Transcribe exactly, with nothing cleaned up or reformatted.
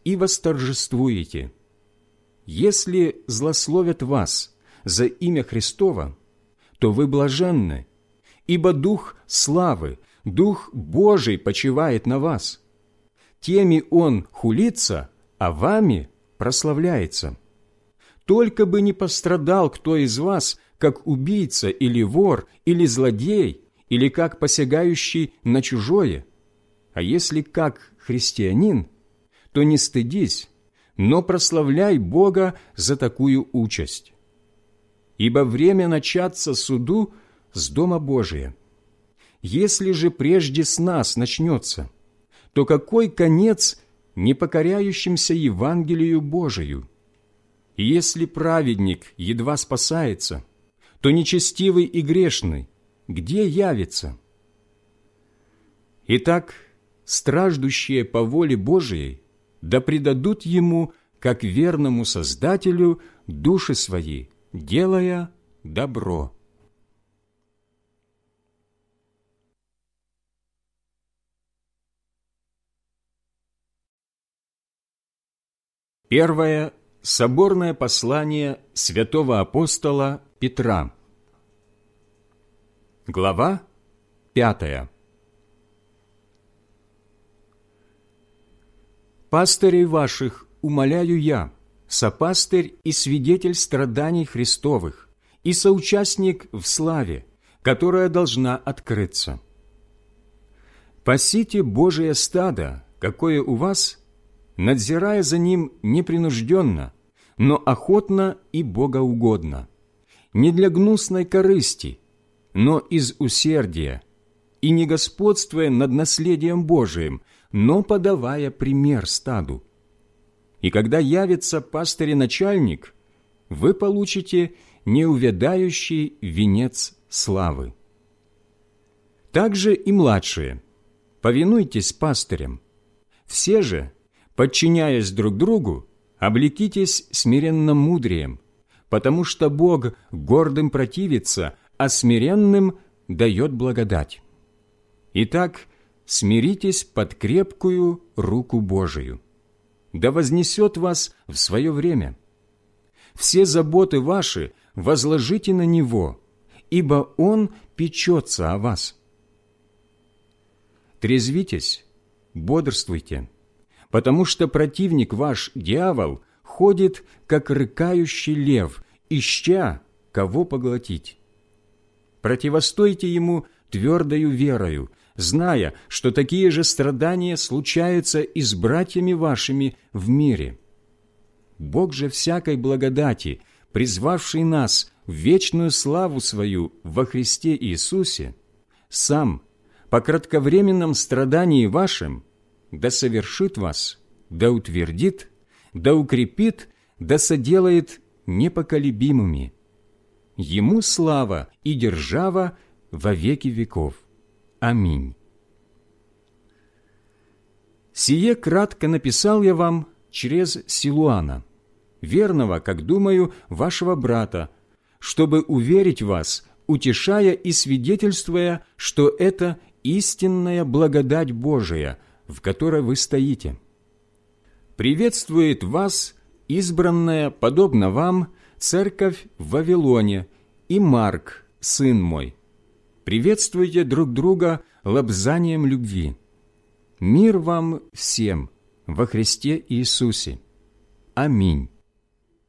и восторжествуете. Если злословят вас за имя Христово, то вы блаженны, ибо Дух славы, Дух Божий почивает на вас. Теми Он хулится, а вами прославляется. Только бы не пострадал кто из вас, как убийца или вор, или злодей, или как посягающий на чужое. А если как христианин, то не стыдись, но прославляй Бога за такую участь. Ибо время начаться суду с Дома Божия. Если же прежде с нас начнется, то какой конец непокоряющимся Евангелию Божию? И если праведник едва спасается, то нечестивый и грешный где явится? Итак, страждущие по воле Божией да предадут Ему, как верному Создателю, души свои, делая добро. Первое соборное послание святого апостола Петра. Глава пятая. «Пастырей ваших умоляю я, сопастырь и свидетель страданий Христовых, и соучастник в славе, которая должна открыться. Пасите Божие стадо, какое у вас, надзирая за ним непринужденно, но охотно и богоугодно, не для гнусной корысти, но из усердия, и не господствуя над наследием Божиим, но подавая пример стаду. И когда явится пастырь-начальник, вы получите неувядающий венец славы. Также и младшие, повинуйтесь пастырям. Все же, подчиняясь друг другу, облекитесь смиренным мудрием, потому что Бог гордым противится, а смиренным дает благодать. Итак, смиритесь под крепкую руку Божию. Да вознесет вас в свое время. Все заботы ваши возложите на Него, ибо Он печется о вас. Трезвитесь, бодрствуйте, потому что противник ваш, дьявол, ходит, как рыкающий лев, ища, кого поглотить. Противостойте ему твердою верою, зная, что такие же страдания случаются и с братьями вашими в мире. Бог же всякой благодати, призвавший нас в вечную славу свою во Христе Иисусе, сам по кратковременном страдании вашим да совершит вас, да утвердит, да укрепит, да соделает непоколебимыми. Ему слава и держава во веки веков. Аминь. Сие кратко написал я вам через Силуана, верного, как думаю, вашего брата, чтобы уверить вас, утешая и свидетельствуя, что это истинная благодать Божия, в которой вы стоите. Приветствует вас избранная, подобно вам, церковь в Вавилоне и Марк, сын мой. Приветствуйте друг друга лобзанием любви. Мир вам всем во Христе Иисусе. Аминь.